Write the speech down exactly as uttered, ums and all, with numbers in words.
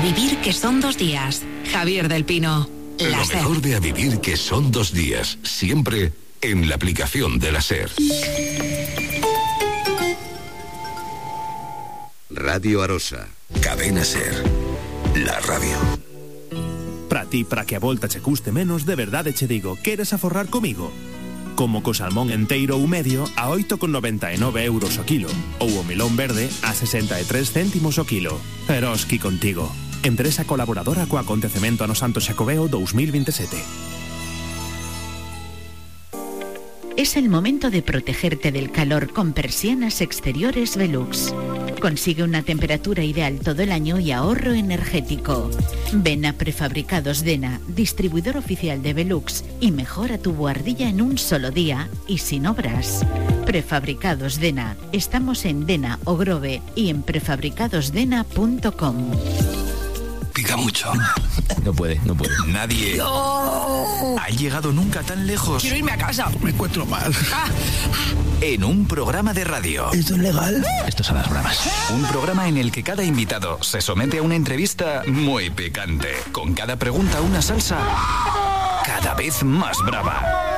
vivir que son dos días. Javier del Pino. La Lo SER. mejor de A vivir que son dos días. Siempre en la aplicación de la SER. Radio Arosa. Cadena SER. La radio. Para ti, para que a volta che custe menos, de verdade che digo, queres aforrar comigo? Como co salmón enteiro ou medio a oito con noventa e nove euros o kilo, ou o melón verde a sesenta e tres céntimos o kilo. Eroski contigo. Empresa colaboradora co acontecemento ano Santo Xacobeo dos mil veintisiete. Es el momento de protegerte del calor con persianas exteriores Velux. Consigue una temperatura ideal todo el año y ahorro energético. Ven a Prefabricados Dena, distribuidor oficial de Velux, y mejora tu buhardilla en un solo día y sin obras. Prefabricados Dena. Estamos en Dena o Grove y en prefabricados dena punto com. Pica mucho. No puede, no puede. Nadie No. ha llegado nunca tan lejos. Quiero irme a casa. Me encuentro mal. Ah. En un programa de radio. ¿Esto es legal? Esto son las bromas. Un programa en el que cada invitado se somete a una entrevista muy picante. Con cada pregunta una salsa cada vez más brava.